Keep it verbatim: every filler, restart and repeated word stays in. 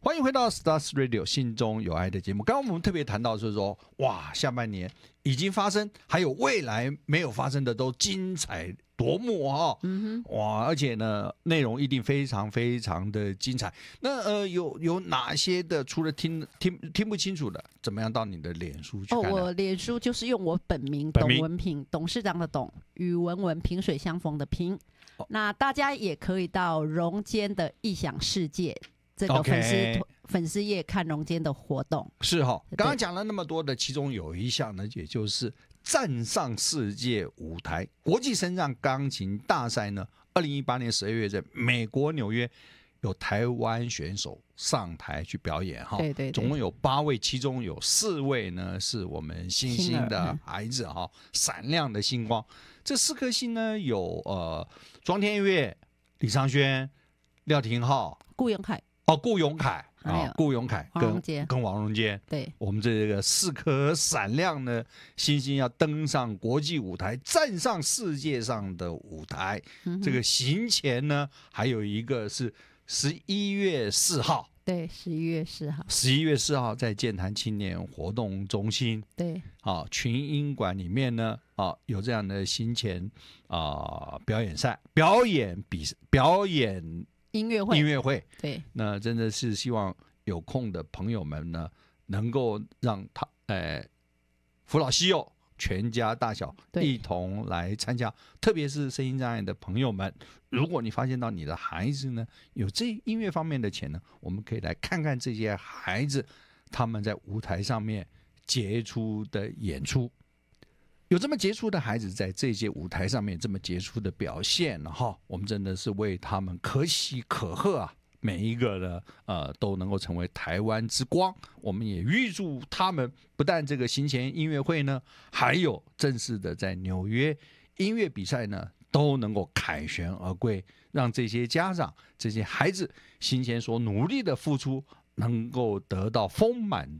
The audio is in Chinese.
欢迎回到 Stars Radio 心中有爱的节目。刚刚我们特别谈到就是说，哇，下半年已经发生，还有未来没有发生的都精彩夺目哦。嗯哼，哇，而且呢，内容一定非常非常的精彩。那呃，有有哪些的？除了听听听不清楚的，怎么样到你的脸书去看呢？ 哦，我脸书就是用我本名董文平，董事长的董，与文文萍水相逢的萍。哦、那大家也可以到荣坚的异想世界。这个粉丝、okay. 粉丝页看荣坚的活动是哈、哦，刚刚讲了那么多的，其中有一项呢，也就是站上世界舞台国际声浪钢琴大赛呢。二零一八年十二月在美国纽约有台湾选手上台去表演哈， 对对对， 总共有八位，其中有四位呢是我们星星的孩子哈，闪亮的星光。这四颗星呢有呃庄天岳、李昌轩、廖廷浩、 顾永凯。 哦，顾永凯啊，顾永凯跟跟王荣坚， 对， 我们这个四颗闪亮的星星要登上国际舞台，站上世界上的舞台。嗯、这个行前呢，还有一个是十一月四号， 对，十一月四号， 十一月四号在健谈青年活动中心， 对， 啊，群英馆里面呢，啊，有这样的行前啊表演赛、表演比表演。 音乐会， 音乐会， 对， 那真的是希望有空的朋友们呢，能够让他，呃，父老西幼全家大小一同来参加，特别是身心障碍的朋友们，如果你发现到你的孩子呢有这音乐方面的潜能，我们可以来看看这些孩子他们在舞台上面杰出的演出。有这么杰出的孩子在这些舞台上面这么杰出的表现哈，我们真的是为他们可喜可贺啊！每一个呢，呃，都能够成为台湾之光。我们也预祝他们不但这个行前音乐会呢，还有正式的在纽约音乐比赛呢，都能够凯旋而归，让这些家长、这些孩子行前所努力的付出，能够得到丰满